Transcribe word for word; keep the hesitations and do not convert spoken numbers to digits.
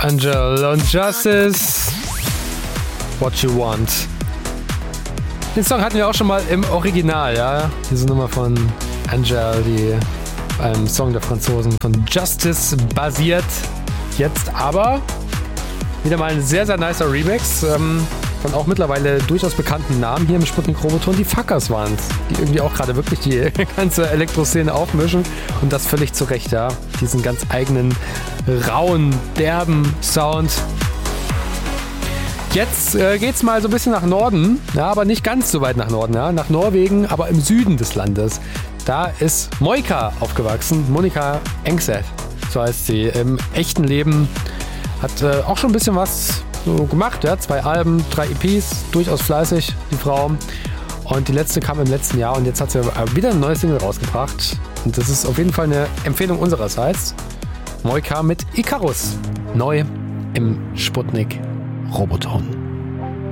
Angel und Justice. What You Want. Den Song hatten wir auch schon mal im Original, ja. Diese Nummer von Angel, die einem Song der Franzosen von Justice basiert. Jetzt aber wieder mal ein sehr, sehr nicer Remix ähm, von auch mittlerweile durchaus bekannten Namen hier im Sputnik Roboton. Die Fuckers waren es, die irgendwie auch gerade wirklich die ganze Elektroszene aufmischen und das völlig zu Recht, ja. Diesen ganz eigenen, rauen, derben Sound. Jetzt äh, geht's mal so ein bisschen nach Norden, ja, aber nicht ganz so weit nach Norden, ja, nach Norwegen, aber im Süden des Landes. Da ist Moika aufgewachsen, Monica Engseth, so heißt sie. Im echten Leben hat äh, auch schon ein bisschen was so gemacht, ja, zwei Alben, drei E Ps, durchaus fleißig, die Frau. Und die letzte kam im letzten Jahr und jetzt hat sie wieder ein neues Single rausgebracht. Und das ist auf jeden Fall eine Empfehlung unsererseits. Moika mit Icarus, neu im Sputnik Roboton.